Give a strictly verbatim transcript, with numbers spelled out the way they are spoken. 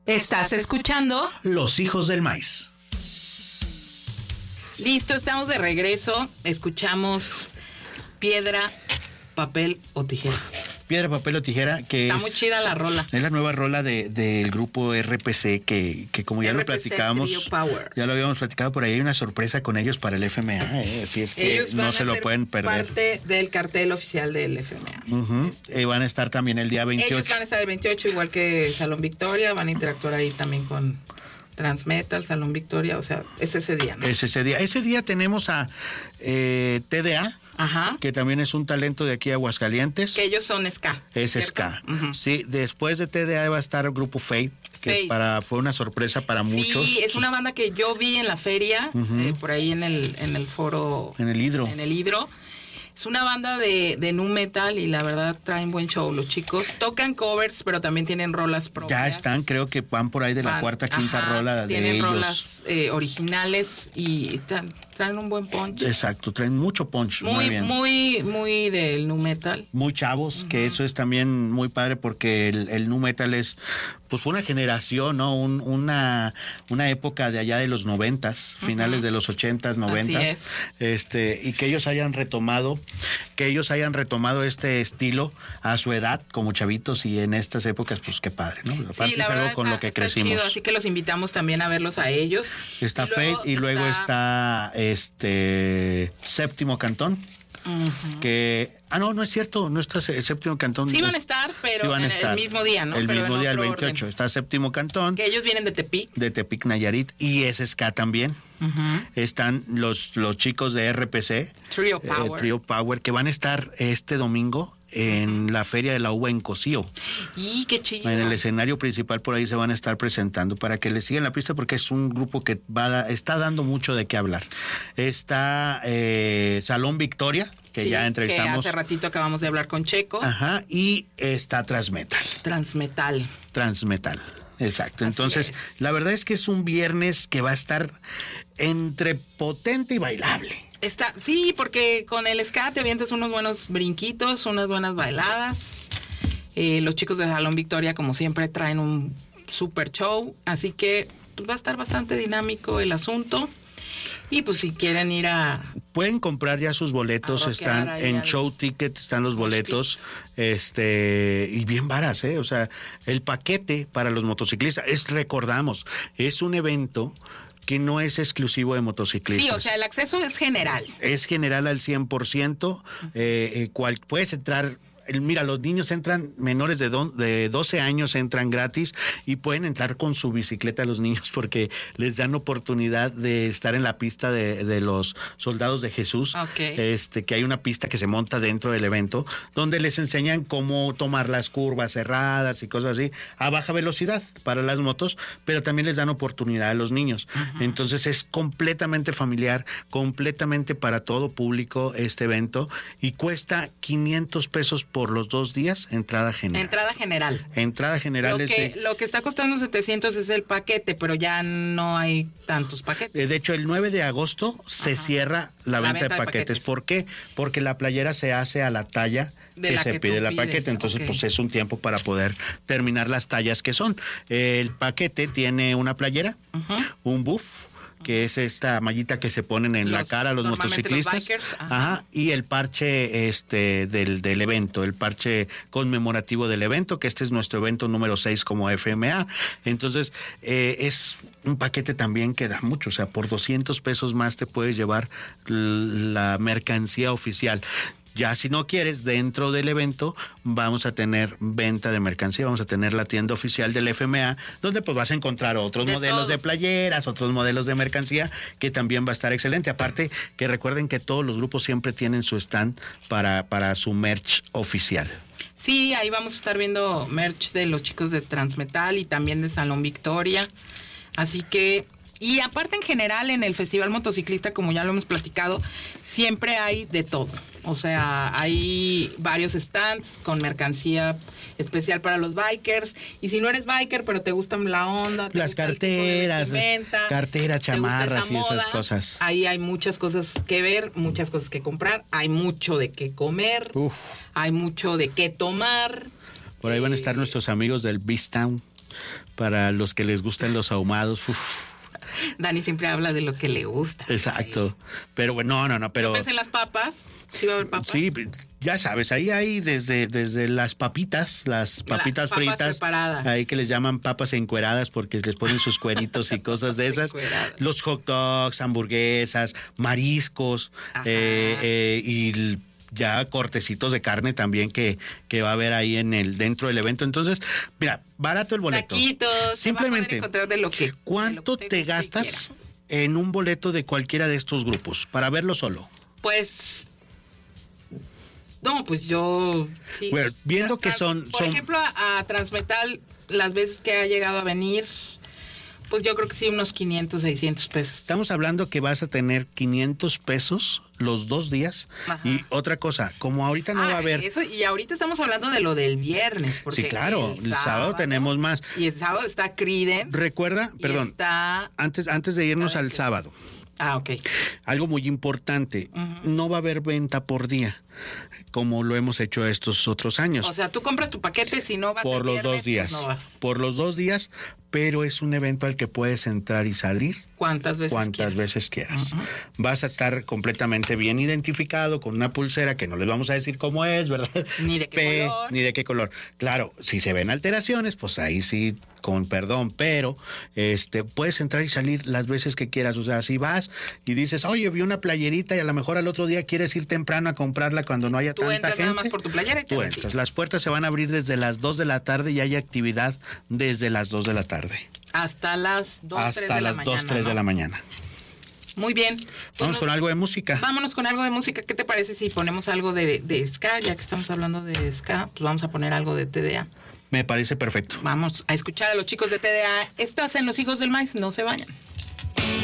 Estás escuchando Los Hijos del Maíz. Listo, estamos de regreso. Escuchamos Piedra, Papel o Tijera. Piedra, papel o tijera, que Está es, muy chida la rola. Es la nueva rola del de, grupo R P C, que, que como ya R P C lo platicábamos, Trio Power. ya lo habíamos platicado por ahí, hay una sorpresa con ellos para el F M A, eh, así es que Ellos no van se a lo ser pueden perder. parte del cartel oficial del F M A. Uh-huh. Este, eh, van a estar también el día veintiocho. Ellos van a estar el veintiocho, igual que Salón Victoria, van a interactuar ahí también con Transmetal, Salón Victoria, o sea, es ese día, ¿no? Es ese día. Ese día tenemos a eh, T D A. Ajá. Que también es un talento de aquí a Aguascalientes. Que ellos son ska. Es ¿cierto? ska. Uh-huh. Sí, después de T D A va a estar el grupo Fate, que Fate. para fue una sorpresa para muchos. Sí, es una banda que yo vi en la feria, uh-huh. eh, por ahí en el, en el foro. En el Hidro. En el Hidro. Es una banda de, de nu metal y la verdad traen buen show los chicos. Tocan covers, pero también tienen rolas propias. Ya están, creo que van por ahí de la van, cuarta, quinta ajá, rola de tienen ellos. Tienen rolas eh, originales y están, traen un buen punch. Exacto, traen mucho punch. Muy, muy bien. Muy, muy del nu metal. Muy chavos, uh-huh. que eso es también muy padre porque el, el nu metal es, pues fue una generación, ¿no? Un, una, una época de allá de los noventas, uh-huh. finales de los ochentas, noventas. Así es. Este, y que ellos hayan retomado, que ellos hayan retomado este estilo a su edad, como chavitos, y en estas épocas, pues qué padre, ¿no? Aparte sí, la es algo verdad con está, lo que está crecimos. Chido, así que los invitamos también a verlos a ellos. Está y luego Fate y luego está, está este Séptimo Cantón. Uh-huh. Que ah no no es cierto, no está el Séptimo Cantón. Sí van a estar, pero sí van a en estar. el mismo día, ¿no? El pero mismo día, el veintiocho. Orden. Está Séptimo Cantón. Que ellos vienen de Tepic. De Tepic, Nayarit, y es ska también. Uh-huh. Están los los chicos de R P C, Trio Power, eh, Trio Power, que van a estar este domingo en uh-huh. la Feria de la Uva en Cocío. ¡Y qué chido! En el escenario principal por ahí se van a estar presentando para que les sigan la pista porque es un grupo que va está dando mucho de qué hablar. Está eh, Salón Victoria, que sí, ya entrevistamos. Que hace ratito acabamos de hablar con Checo. Ajá, y está Transmetal. Transmetal. Transmetal. Exacto. Así Entonces, es. La verdad es que es un viernes que va a estar entre potente y bailable. Está, sí, porque con el ska te avientas unos buenos brinquitos, unas buenas bailadas. Eh, los chicos de Salón Victoria, como siempre, traen un super show. Así que pues, va a estar bastante dinámico el asunto. Y pues si quieren ir a... Pueden comprar ya sus boletos, están en al... Show Ticket, están los boletos, este, y bien varas, ¿eh? O sea, el paquete para los motociclistas, es, recordamos, es un evento que no es exclusivo de motociclistas. Sí, o sea, el acceso es general. Es general al cien por ciento, eh, eh, cual, puedes entrar... Mira, los niños entran, menores de, do, de doce años entran gratis y pueden entrar con su bicicleta a los niños porque les dan oportunidad de estar en la pista de, de los soldados de Jesús. Okay. Este, que hay una pista que se monta dentro del evento donde les enseñan cómo tomar las curvas cerradas y cosas así a baja velocidad para las motos, pero también les dan oportunidad a los niños. Uh-huh. Entonces es completamente familiar, completamente para todo público este evento y cuesta quinientos pesos por por los dos días, entrada general. Entrada general. Entrada general. Lo que, es de, lo que está costando setecientos es el paquete, pero ya no hay tantos paquetes. De hecho, el nueve de agosto se Ajá. cierra la, la venta, venta de, paquetes. de paquetes. ¿Por qué? Porque la playera se hace a la talla de que la se que pide la pides. paquete, entonces okay. pues es un tiempo para poder terminar las tallas que son. El paquete tiene una playera, uh-huh. un buff, que es esta mallita que se ponen en los, la cara los motociclistas, los bikers, ajá. Ajá, y el parche este del, del evento, el parche conmemorativo del evento, que este es nuestro evento número seis como F M A. Entonces, eh, es un paquete también que da mucho, o sea, por doscientos pesos más te puedes llevar la mercancía oficial. Ya si no quieres, dentro del evento vamos a tener venta de mercancía, vamos a tener la tienda oficial del F M A, donde pues vas a encontrar otros de modelos todo. de playeras, otros modelos de mercancía, que también va a estar excelente. Aparte, que recuerden que todos los grupos siempre tienen su stand para, para su merch oficial. Sí, ahí vamos a estar viendo merch de los chicos de Transmetal y también de Salón Victoria. Así que... Y aparte en general en el Festival Motociclista, como ya lo hemos platicado, siempre hay de todo. O sea, hay varios stands con mercancía especial para los bikers. Y si no eres biker, pero te gustan la onda, te las gusta carteras, carteras, chamarras y moda, esas cosas. Ahí hay muchas cosas que ver, muchas cosas que comprar. Hay mucho de qué comer. Uf. Hay mucho de qué tomar. Por ahí eh, van a estar nuestros amigos del Beast Town. para los que les gustan los ahumados. Uf. Dani siempre habla de lo que le gusta. Exacto. Pero bueno, no, no, no, pero... Yo pensé en las papas. ¿Sí va a haber papas? Sí, ya sabes, ahí hay desde, desde las papitas, las papitas papas fritas. preparadas. Ahí que les llaman papas encueradas porque les ponen sus cueritos y cosas de esas. Encueradas. Los hot dogs, hamburguesas, mariscos eh, eh, y ya cortecitos de carne también que, que va a haber ahí en el dentro del evento. Entonces, mira, barato el boleto. Taquitos. Simplemente, Se va a poder encontrar de lo que, ¿cuánto de lo que te usted gastas quiera? en un boleto de cualquiera de estos grupos para verlo solo? Pues... No, pues yo... Sí. Bueno, viendo que son... Por son ejemplo, a, a Transmetal, las veces que ha llegado a venir, pues yo creo que sí, unos quinientos, seiscientos pesos. Estamos hablando que vas a tener quinientos pesos los dos días. Ajá. Y otra cosa, como ahorita no ah, va a haber... Eso, y ahorita estamos hablando de lo del viernes. Porque sí, claro, el sábado, el sábado tenemos más. Y el sábado está Creedence. Recuerda, perdón, está... antes, antes de irnos al sábado. Ah, ok. Algo muy importante, uh-huh. no va a haber venta por día, como lo hemos hecho estos otros años. O sea, tú compras tu paquete, si no vas por los viernes, dos días, pues no vas. Por los dos días, pero es un evento al que puedes entrar y salir. ¿Cuántas veces Cuantas quieras? veces quieras. Uh-huh. Vas a estar completamente bien identificado con una pulsera que no les vamos a decir cómo es, ¿verdad? Ni de qué P, color. Ni de qué color. Claro, si se ven alteraciones, pues ahí sí, con perdón, pero este puedes entrar y salir las veces que quieras. O sea, si vas y dices, oye, vi una playerita y a lo mejor al otro día quieres ir temprano a comprarla cuando no haya tú tanta entras gente. Nada más por tu playera y te tú metí. entras. Las puertas se van a abrir desde las dos de la tarde y hay actividad desde las dos de la tarde. Hasta las dos, Hasta tres de la las mañana. dos, tres ¿no? de la mañana. Muy bien. Pues Vamos no, con algo de música. Vámonos con algo de música. ¿Qué te parece si ponemos algo de, de ska? Ya que estamos hablando de ska, pues vamos a poner algo de T D A. Me parece perfecto. Vamos a escuchar a los chicos de T D A. Estás en Los Hijos del Maíz, no se vayan.